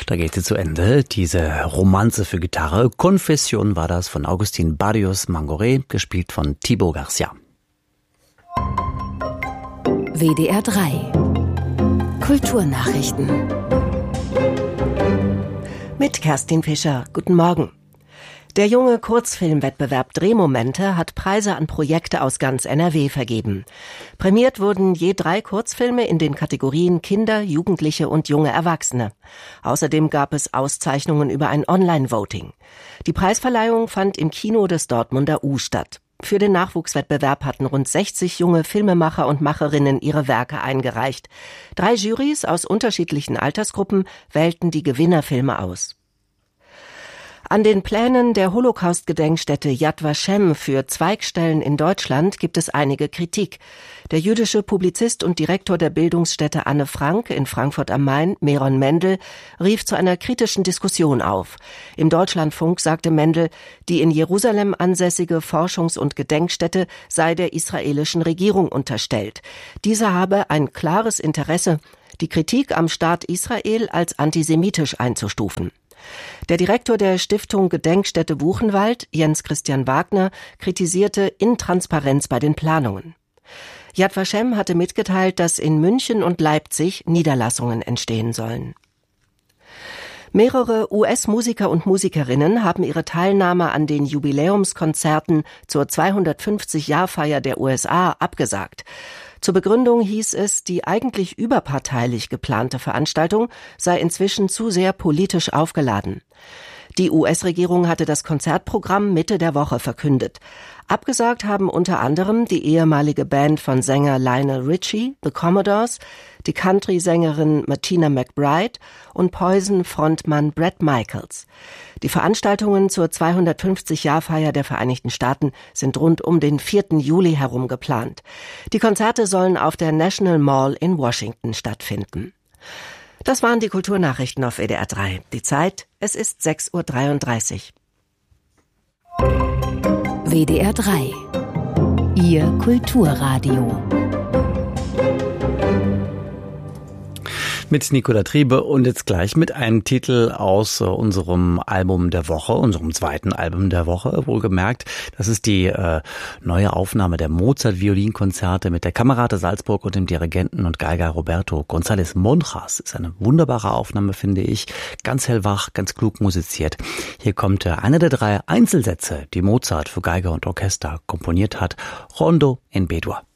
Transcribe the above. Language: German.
Da geht sie zu Ende, diese Romanze für Gitarre. Confession war das von Agustín Barrios Mangoré, gespielt von Thibaut Garcia. WDR 3 Kulturnachrichten mit Kerstin Fischer. Guten Morgen. Der junge Kurzfilmwettbewerb Drehmomente hat Preise an Projekte aus ganz NRW vergeben. Prämiert wurden je 3 Kurzfilme in den Kategorien Kinder, Jugendliche und junge Erwachsene. Außerdem gab es Auszeichnungen über ein Online-Voting. Die Preisverleihung fand im Kino des Dortmunder U statt. Für den Nachwuchswettbewerb hatten rund 60 junge Filmemacher und Macherinnen ihre Werke eingereicht. 3 Jurys aus unterschiedlichen Altersgruppen wählten die Gewinnerfilme aus. An den Plänen der Holocaust-Gedenkstätte Yad Vashem für Zweigstellen in Deutschland gibt es einige Kritik. Der jüdische Publizist und Direktor der Bildungsstätte Anne Frank in Frankfurt am Main, Meron Mendel, rief zu einer kritischen Diskussion auf. Im Deutschlandfunk sagte Mendel, die in Jerusalem ansässige Forschungs- und Gedenkstätte sei der israelischen Regierung unterstellt. Diese habe ein klares Interesse, die Kritik am Staat Israel als antisemitisch einzustufen. Der Direktor der Stiftung Gedenkstätte Buchenwald, Jens Christian Wagner, kritisierte Intransparenz bei den Planungen. Yad Vashem hatte mitgeteilt, dass in München und Leipzig Niederlassungen entstehen sollen. Mehrere US-Musiker und Musikerinnen haben ihre Teilnahme an den Jubiläumskonzerten zur 250-Jahr-Feier der USA abgesagt. Zur Begründung hieß es, die eigentlich überparteilich geplante Veranstaltung sei inzwischen zu sehr politisch aufgeladen. Die US-Regierung hatte das Konzertprogramm Mitte der Woche verkündet. Abgesagt haben unter anderem die ehemalige Band von Sänger Lionel Richie, The Commodores, die Country-Sängerin Martina McBride und Poison-Frontmann Bret Michaels. Die Veranstaltungen zur 250-Jahr-Feier der Vereinigten Staaten sind rund um den 4. Juli herum geplant. Die Konzerte sollen auf der National Mall in Washington stattfinden. Das waren die Kulturnachrichten auf WDR 3. Die Zeit, es ist 6:33 Uhr. WDR 3 Ihr Kulturradio. Mit Nicola Triebe und jetzt gleich mit einem Titel aus unserem Album der Woche, unserem zweiten Album der Woche, wohlgemerkt. Das ist die neue Aufnahme der Mozart-Violinkonzerte mit der Kamerate Salzburg und dem Dirigenten und Geiger Roberto González Monjas. Ist eine wunderbare Aufnahme, finde ich. Ganz hellwach, ganz klug musiziert. Hier kommt einer der 3 Einzelsätze, die Mozart für Geiger und Orchester komponiert hat, Rondo in B-Dur.